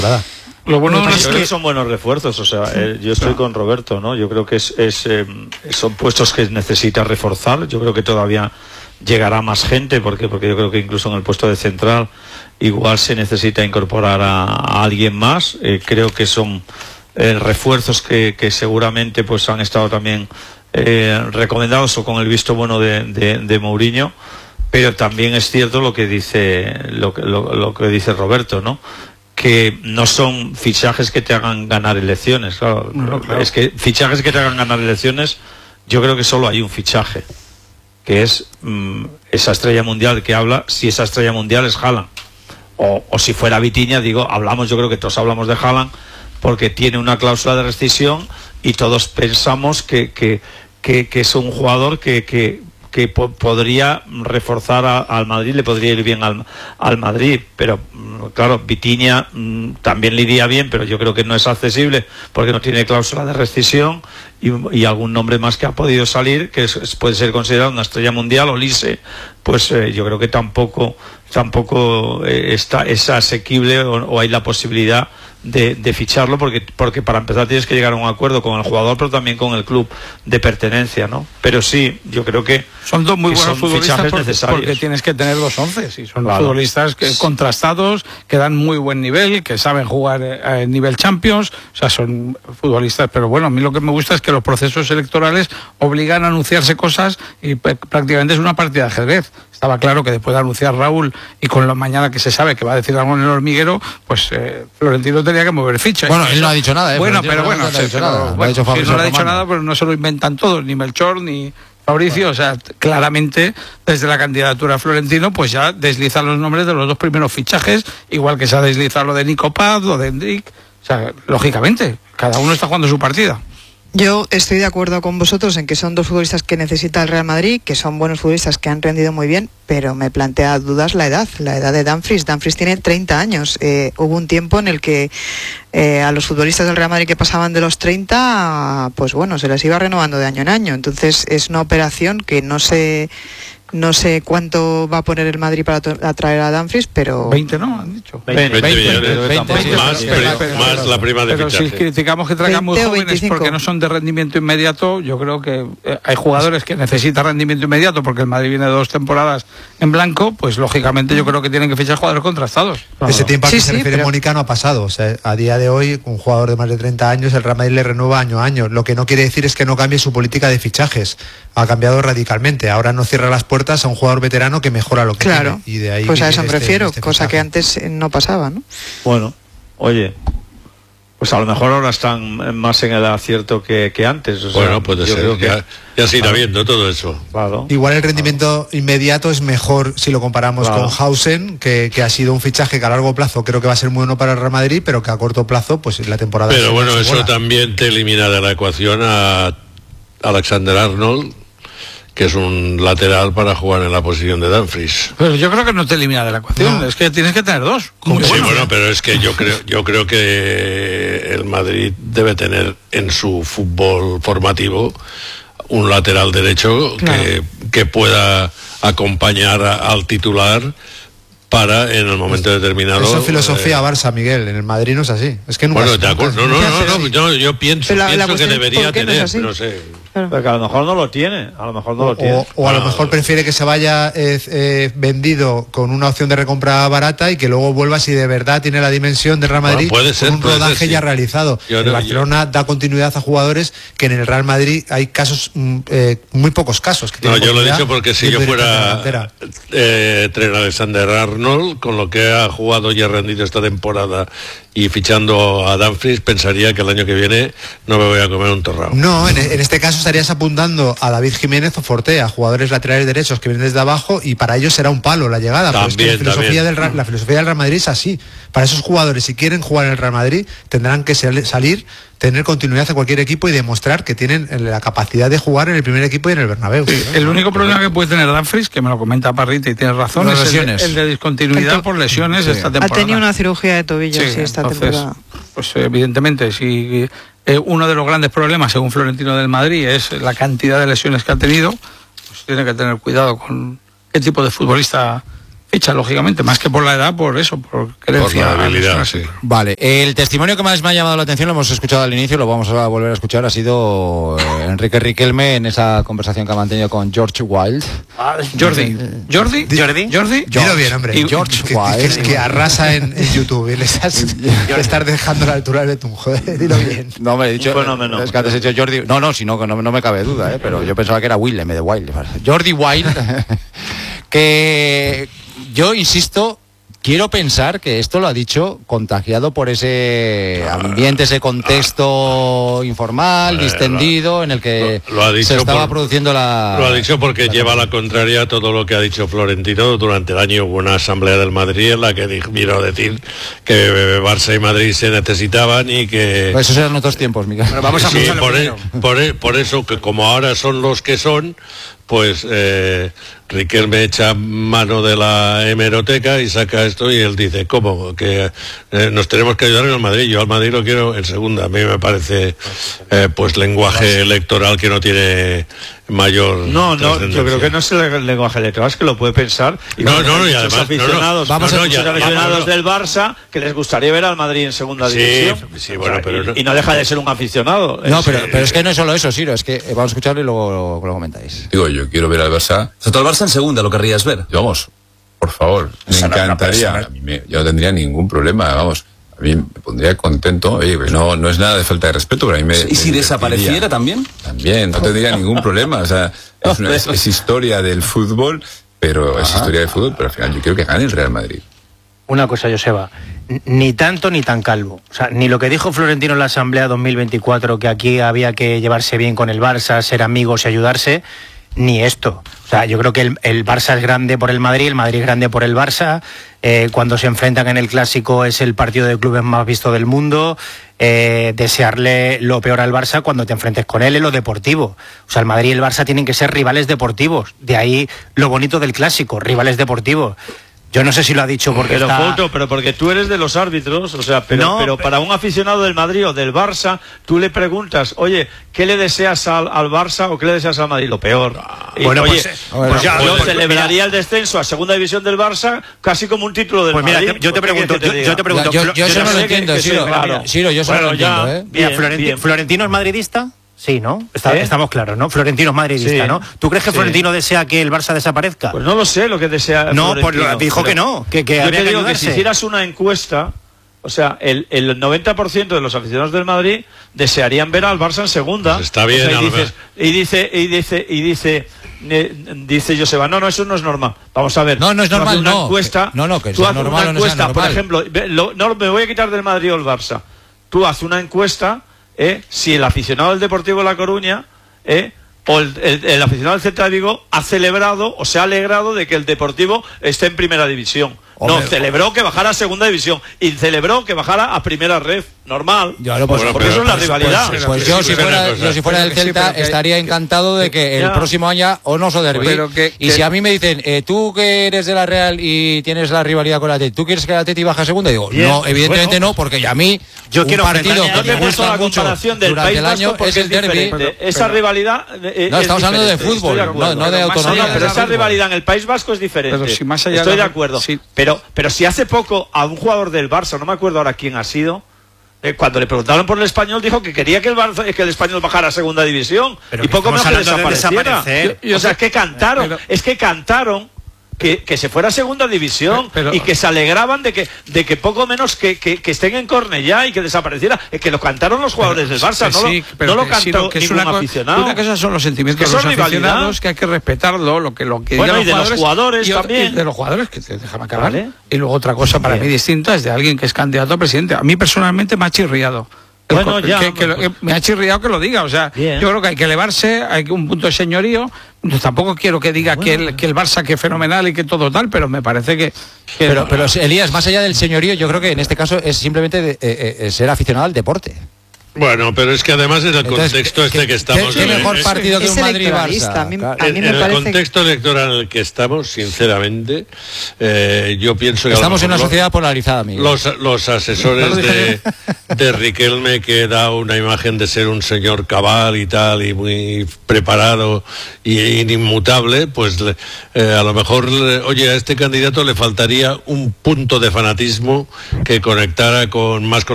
¿verdad? Lo bueno es que son buenos refuerzos, o sea, yo estoy con Roberto, ¿no? Yo creo que son puestos que necesita reforzar. Yo creo que todavía llegará más gente, porque yo creo que incluso en el puesto de central igual se necesita incorporar a alguien más. Creo que son refuerzos que seguramente pues han estado también recomendados o con el visto bueno de Mourinho, pero también es cierto lo que dice Roberto, ¿no? Que no son fichajes que te hagan ganar elecciones, claro. Claro. Es que fichajes que te hagan ganar elecciones, yo creo que solo hay un fichaje, que es esa estrella mundial que habla. Si esa estrella mundial es Haaland, o si fuera Vitinha, yo creo que todos hablamos de Haaland porque tiene una cláusula de rescisión y todos pensamos que es un jugador que podría reforzar al Madrid, le podría ir bien al Madrid, pero claro, Vitinha también le iría bien, pero yo creo que no es accesible porque no tiene cláusula de rescisión, y algún nombre más que ha podido salir que puede ser considerado una estrella mundial, Olise, pues yo creo que tampoco es asequible o hay la posibilidad de ficharlo, porque para empezar tienes que llegar a un acuerdo con el jugador, pero también con el club de pertenencia, ¿no? Pero sí, yo creo que son dos muy buenos futbolistas porque tienes que tener dos onces, y son futbolistas contrastados, que dan muy buen nivel, que saben jugar a nivel Champions, o sea, son futbolistas. Pero bueno, a mí lo que me gusta es que los procesos electorales obligan a anunciarse cosas y prácticamente es una partida de ajedrez. Estaba claro que después de anunciar Raúl y con la mañana que se sabe que va a decir algo en el hormiguero, pues Florentino tenía que mover ficha. Bueno, él no ha dicho nada, Bueno, pero bueno, no ha dicho nada. No ha dicho nada, pero no se lo inventan todos, ni Melchor, ni Fabricio. O sea, claramente, desde la candidatura a Florentino, pues ya deslizan los nombres de los dos primeros fichajes, igual que se ha deslizado lo de Nico Paz, lo de Endrick. O sea, lógicamente, cada uno está jugando su partida. Yo estoy de acuerdo con vosotros en que son dos futbolistas que necesita el Real Madrid, que son buenos futbolistas que han rendido muy bien, pero me plantea dudas la edad de Dumfries. Dumfries tiene 30 años. Hubo un tiempo en el que a los futbolistas del Real Madrid que pasaban de los 30, pues bueno, se les iba renovando de año en año. Entonces es una operación que no sé cuánto va a poner el Madrid para atraer a Dumfries, pero... 20, ¿no? Han dicho. 20 millones. Más la prima de fichaje. Pero si criticamos que traigan muy jóvenes 25. Porque no son de rendimiento inmediato, yo creo que hay jugadores que necesitan rendimiento inmediato porque el Madrid viene de 2 temporadas en blanco, pues lógicamente yo creo que tienen que fichar jugadores contrastados. Ese tiempo al que se refiere Mónica no ha pasado. O sea, a día de hoy, un jugador de más de 30 años, el Real Madrid le renueva año a año. Lo que no quiere decir es que no cambie su política de fichajes. Ha cambiado radicalmente. Ahora no cierra las puertas a un jugador veterano que mejora lo que tiene. Y de ahí pues a eso me refiero, cosa que antes no pasaba, ¿no? Bueno, oye, pues a lo mejor ahora están más en el acierto que antes. O sea, bueno, puede ser, ya se irá viendo todo eso. Claro. Igual el rendimiento inmediato es mejor si lo comparamos con Hausen, que ha sido un fichaje que a largo plazo creo que va a ser muy bueno para el Real Madrid, pero que a corto plazo, pues la temporada... Pero bueno, eso también te elimina de la ecuación a Alexander-Arnold, que es un lateral para jugar en la posición de Dumfries. Pero yo creo que no te elimina de la ecuación, es que tienes que tener dos. Bueno, pero es que yo creo que el Madrid debe tener en su fútbol formativo un lateral derecho que pueda acompañar al titular para en el momento determinado. Esa filosofía Barça, Miguel, en el Madrid no es así. Es que nunca. Bueno, de acuerdo. No, yo pienso que debería tener, no sé. Porque a lo mejor no lo tiene, a lo mejor no lo tiene. O a lo mejor prefiere que se vaya vendido con una opción de recompra barata y que luego vuelva si de verdad tiene la dimensión del Real Madrid, puede ser, con un rodaje ya realizado. El Barcelona da continuidad a jugadores que en el Real Madrid hay casos, muy pocos casos. Que yo lo he dicho porque si yo fuera Trent Alexander-Arnold, con lo que ha jugado y ha rendido esta temporada y fichando a Dumfries, pensaría que el año que viene no me voy a comer un torrao. No, en este caso estarías apuntando a David Jiménez o Fortea, jugadores laterales derechos que vienen desde abajo, y para ellos será un palo la llegada. También, pero es que la filosofía del Real Madrid es así. Para esos jugadores, si quieren jugar en el Real Madrid, tendrán que salir, tener continuidad a cualquier equipo y demostrar que tienen la capacidad de jugar en el primer equipo y en el Bernabéu. Sí, el único problema que puede tener Dumfries, que me lo comenta Parrita y tienes razón, es el de discontinuidad por lesiones esta temporada. Ha tenido una cirugía de tobillo esta temporada. Pues evidentemente, si uno de los grandes problemas, según Florentino del Madrid, es la cantidad de lesiones que ha tenido, pues tiene que tener cuidado con qué tipo de futbolista ficha, lógicamente, más que por la edad, por eso, por creencia. Por la habilidad, sí. Vale, el testimonio que más me ha llamado la atención, lo hemos escuchado al inicio, lo vamos a volver a escuchar, ha sido Enrique Riquelme en esa conversación que ha mantenido con George Wilde. Jordi. Dilo bien, hombre. George Wilde. Que arrasa en YouTube y le estás dejando la altura del betún, joder, dilo bien. No, me he dicho, fenómeno. es que antes he dicho Jordi, no, si no me cabe duda, pero yo pensaba que era Will en vez de Wilde. Jordi Wilde, que yo insisto, quiero pensar que esto lo ha dicho contagiado por ese ambiente, ese contexto informal, distendido, en el que se estaba produciendo la... Lo ha dicho porque lleva a la contraria todo lo que ha dicho Florentino. Durante el año hubo una asamblea del Madrid en la que vino a decir que Barça y Madrid se necesitaban y que... Pues esos eran otros tiempos, Miguel. Bueno, vamos a por eso que como ahora son los que son, pues Riquelme echa mano de la hemeroteca y saca esto y él dice, ¿cómo? Que nos tenemos que ayudar en el Madrid. Yo al Madrid lo quiero en segunda. A mí me parece pues lenguaje electoral que no tiene mayor... No, yo creo que no es el lenguaje electoral, es que lo puede pensar. Y y además... aficionados del Barça que les gustaría ver al Madrid en segunda división. Sí, bueno, pero... Y no deja de ser un aficionado. No, pero es que no es solo eso, Siro, es que vamos a escucharlo y luego lo comentáis. Digo, yo quiero ver al Barça. O sea, todo el Barça en segunda, ¿lo querrías ver? Vamos, por favor, me encantaría. Yo no tendría ningún problema, vamos. A mí me pondría contento. Oye, pues no es nada de falta de respeto, pero a mí me... ¿Y si desapareciera también? También, no tendría ningún problema. O sea, es historia del fútbol, pero es historia del fútbol, pero al final yo quiero que gane el Real Madrid. Una cosa, Joseba, ni tanto ni tan calvo. O sea, ni lo que dijo Florentino en la Asamblea 2024, que aquí había que llevarse bien con el Barça, ser amigos y ayudarse, ni esto. O sea, yo creo que el Barça es grande por el Madrid es grande por el Barça. Cuando se enfrentan en el Clásico es el partido de clubes más visto del mundo. Desearle lo peor al Barça cuando te enfrentes con él en lo deportivo. O sea, el Madrid y el Barça tienen que ser rivales deportivos. De ahí lo bonito del Clásico, rivales deportivos. Yo no sé si lo ha dicho porque pero porque tú eres de los árbitros, o sea, pero para un aficionado del Madrid o del Barça, tú le preguntas, oye, ¿qué le deseas al Barça o qué le deseas al Madrid? Lo peor. Bueno, oye, pues yo celebraría el descenso a segunda división del Barça casi como un título del Madrid. Mira, yo te pregunto, yo eso no lo entiendo, Siro, yo eso no lo entiendo, Mira, ¿Florentino es madridista? Sí, ¿no? Estamos claros, ¿no? Florentino es madridista, ¿no? ¿Tú crees que Florentino desea que el Barça desaparezca? Pues no lo sé lo que desea Florentino. Pues dijo que no, que yo había te digo que si hicieras una encuesta, o sea, el 90% de los aficionados del Madrid desearían ver al Barça en segunda. Pues está bien, o sea, dice Joseba, no, eso no es normal. Vamos a ver. No es normal, una encuesta, que sea normal o no sea normal. Por ejemplo, no me voy a quitar del Madrid o el Barça. Tú haces una encuesta, si el aficionado del Deportivo La Coruña o el aficionado del Celta de Vigo ha celebrado o se ha alegrado de que el Deportivo esté en primera división. Hombre, no, celebró que bajara a segunda división y celebró que bajara a primera ref. Normal. Porque eso es la rivalidad. Pues yo si fuera del Celta estaría encantado de que el próximo año o no so derbi. Si a mí me dicen, tú que eres de la Real y tienes la rivalidad con la Atleti, ¿tú quieres que la Atleti baje a segunda? Digo, no, evidentemente no, porque a mí yo quiero un partido que me gusta la mucho durante el año es el derbi. Esa rivalidad no, estamos hablando de fútbol, no de autonomía. Pero esa rivalidad en el País Vasco es diferente. Estoy de acuerdo. Pero si hace poco a un jugador del Barça, no me acuerdo ahora quién ha sido, cuando le preguntaron por el Español dijo que quería que el Español bajara a segunda división. Pero y poco menos que desapareciera. O sea, es que cantaron que se fuera a segunda división y que se alegraban de que poco menos que estén en Cornellá y que desapareciera. Que lo cantaron los jugadores del Barça, no lo cantó ningún aficionado. Una cosa son los sentimientos de los aficionados, que hay que respetarlo, lo que bueno, y de los jugadores también. Y de los jugadores, que te dejan acabar. ¿Vale? Y luego otra cosa para mí distinta es de alguien que es candidato a presidente. A mí personalmente me ha chirriado. Bueno, me ha chirriado que lo diga, o sea, yo creo que hay que elevarse, hay un punto de señorío. Yo tampoco quiero que diga que el Barça que es fenomenal y que todo tal, pero me parece que pero Elías, más allá del señorío, yo creo que en este caso es simplemente ser aficionado al deporte. Bueno, pero es que además en el contexto que estamos... ¿Qué mejor partido que un Madrid-Barça? A mí me en el contexto electoral en el que estamos, sinceramente, yo pienso que... Estamos en una sociedad polarizada, amigo. Los asesores de Riquelme, que da una imagen de ser un señor cabal y tal, y muy preparado y inmutable, pues a lo mejor, oye, a este candidato le faltaría un punto de fanatismo que conectara más con